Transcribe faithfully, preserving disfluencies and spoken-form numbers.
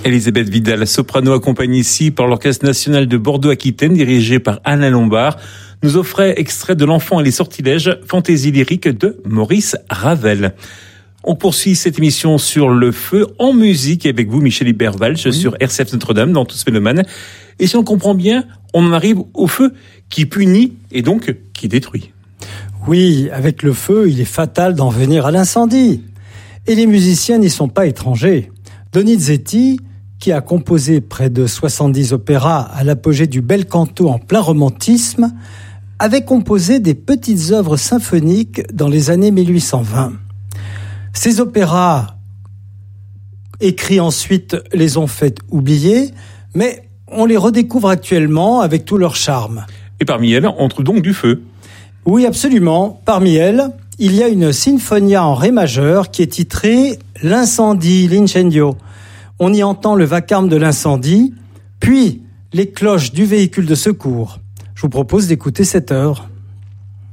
Elisabeth Vidal, soprano, accompagnée ici par l'Orchestre National de Bordeaux-Aquitaine, dirigé par Alain Lombard, nous offrait extrait de L'Enfant et les Sortilèges, fantaisie lyrique de Maurice Ravel. On poursuit cette émission sur le feu en musique avec vous, Michel Ibervalch, oui. sur R C F Notre-Dame, dans Tous Mélomanes. Et si on comprend bien, on en arrive au feu qui punit et donc qui détruit. Oui, avec le feu, il est fatal d'en venir à l'incendie. Et les musiciens n'y sont pas étrangers. Donizetti, qui a composé près de soixante-dix opéras à l'apogée du bel canto en plein romantisme, avait composé des petites œuvres symphoniques dans les années mille huit cent vingt. Ces opéras, écrits ensuite, les ont fait oublier, mais on les redécouvre actuellement avec tout leur charme. Et parmi elles, on trouve donc du feu. Oui, absolument. Parmi elles, il y a une sinfonia en ré majeur qui est titrée « L'incendie, l'incendio ». On y entend le vacarme de l'incendie, puis les cloches du véhicule de secours. Je vous propose d'écouter cette heure.